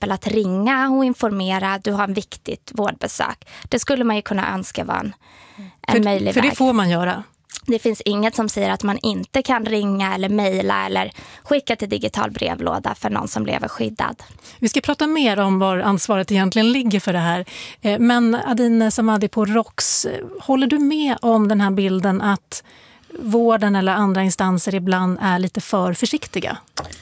exempel att ringa och informera, du har en viktigt vårdbesök. Det skulle man ju kunna önska vara en möjlig väg. För det får man göra. Det finns inget som säger att man inte kan ringa eller mejla eller skicka till digital brevlåda för någon som lever skyddad. Vi ska prata mer om var ansvaret egentligen ligger för det här. Men Adine Samadi på ROKS, håller du med om den här bilden att vården eller andra instanser ibland är lite för försiktiga?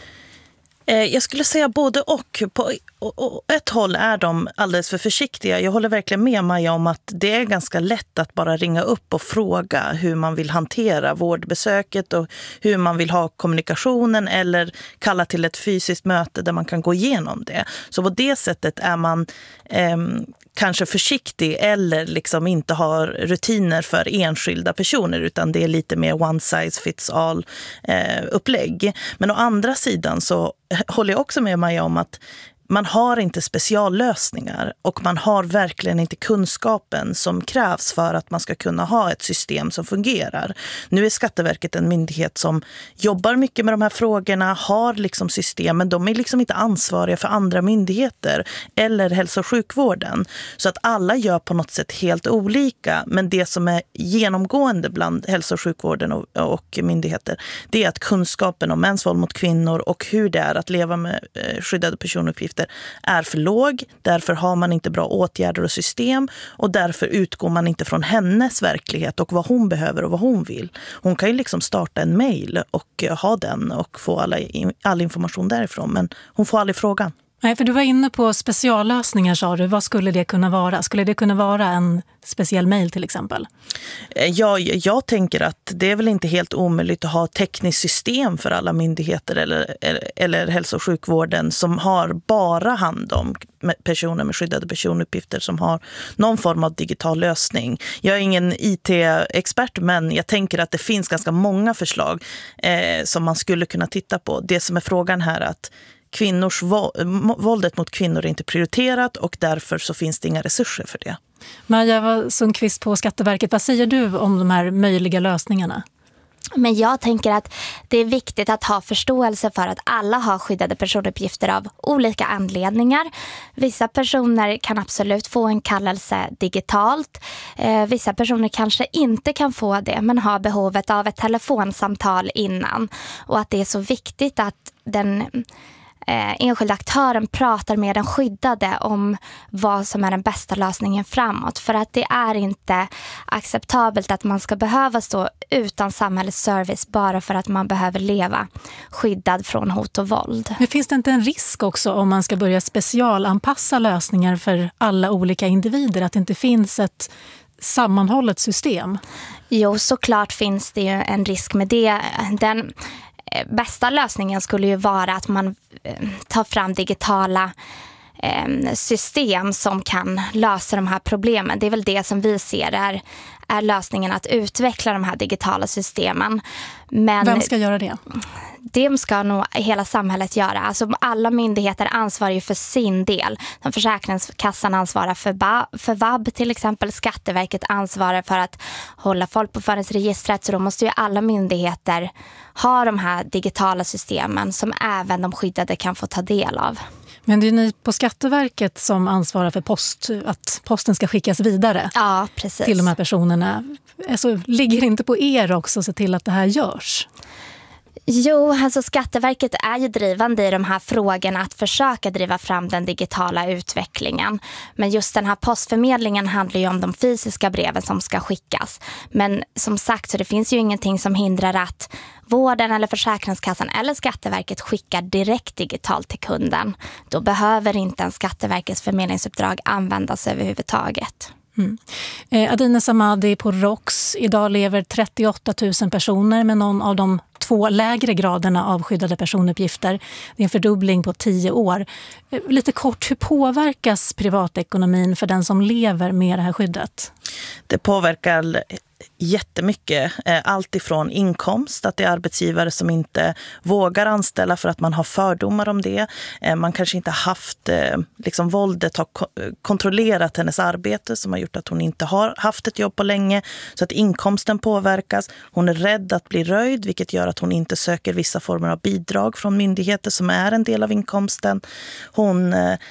Jag skulle säga både och. På ett håll är de alldeles för försiktiga. Jag håller verkligen med Maja om att det är ganska lätt att bara ringa upp och fråga hur man vill hantera vårdbesöket och hur man vill ha kommunikationen eller kalla till ett fysiskt möte där man kan gå igenom det. Så på det sättet är man kanske försiktig eller liksom inte har rutiner för enskilda personer, utan det är lite mer one size fits all upplägg. Men å andra sidan så håller jag också med Maja om att man har inte speciallösningar och man har verkligen inte kunskapen som krävs för att man ska kunna ha ett system som fungerar. Nu är Skatteverket en myndighet som jobbar mycket med de här frågorna, har liksom system, men de är liksom inte ansvariga för andra myndigheter eller hälso- och sjukvården. Så att alla gör på något sätt helt olika, men det som är genomgående bland hälso- och sjukvården och myndigheter, det är att kunskapen om mäns våld mot kvinnor och hur det är att leva med skyddade personuppgifter är för låg, därför har man inte bra åtgärder och system och därför utgår man inte från hennes verklighet och vad hon behöver och vad hon vill. Hon kan ju liksom starta en mejl och ha den och få all information därifrån, men hon får aldrig frågan. Nej, för du var inne på speciallösningar, sa du. Vad skulle det kunna vara? Skulle det kunna vara en speciell mejl till exempel? Jag tänker att det är väl inte helt omöjligt att ha tekniskt system för alla myndigheter eller hälso- och sjukvården som har bara hand om personer med skyddade personuppgifter som har någon form av digital lösning. Jag är ingen IT-expert, men jag tänker att det finns ganska många förslag som man skulle kunna titta på. Det som är frågan här är att våldet mot kvinnor är inte prioriterat och därför så finns det inga resurser för det. Maja Sundqvist på Skatteverket, vad säger du om de här möjliga lösningarna? Men jag tänker att det är viktigt att ha förståelse för att alla har skyddade personuppgifter av olika anledningar. Vissa personer kan absolut få en kallelse digitalt. Vissa personer kanske inte kan få det men har behovet av ett telefonsamtal innan. Och att det är så viktigt att den enskilda aktören pratar med den skyddade om vad som är den bästa lösningen framåt. För att det är inte acceptabelt att man ska behöva stå utan samhällets service bara för att man behöver leva skyddad från hot och våld. Men finns det inte en risk också om man ska börja specialanpassa lösningar för alla olika individer? Att det inte finns ett sammanhållet system? Jo, såklart finns det ju en risk med det. Den bästa lösningen skulle ju vara att man tar fram digitala system som kan lösa de här problemen. Det är väl det som vi ser är lösningen, att utveckla de här digitala systemen. Men vem ska göra det? Det ska nog hela samhället göra. Alltså alla myndigheter ansvarar ju för sin del. Försäkringskassan ansvarar för vab till exempel. Skatteverket ansvarar för att hålla folkbokföringsregistret. Så då måste ju alla myndigheter ha de här digitala systemen som även de skyddade kan få ta del av. Men det är ni på Skatteverket som ansvarar för att posten ska skickas vidare. Ja, precis. Till de här personerna. Alltså, ligger inte på er också att se till att det här görs? Jo, alltså Skatteverket är ju drivande i de här frågorna att försöka driva fram den digitala utvecklingen. Men just den här postförmedlingen handlar ju om de fysiska breven som ska skickas. Men som sagt, så det finns ju ingenting som hindrar att vården eller Försäkringskassan eller Skatteverket skickar direkt digitalt till kunden. Då behöver inte en Skatteverkets förmedlingsuppdrag användas överhuvudtaget. Adine Samadi på ROKS. Idag lever 38 000 personer med någon av de 2 lägre graderna av skyddade personuppgifter. Det är en fördubbling på 10 år. Lite kort, hur påverkas privatekonomin för den som lever med det här skyddet? Det påverkar jättemycket. Allt ifrån inkomst, att det är arbetsgivare som inte vågar anställa för att man har fördomar om det. Man kanske inte haft, våldet har kontrollerat hennes arbete som har gjort att hon inte har haft ett jobb på länge, så att inkomsten påverkas. Hon är rädd att bli röjd, vilket gör att hon inte söker vissa former av bidrag från myndigheter som är en del av inkomsten. Hon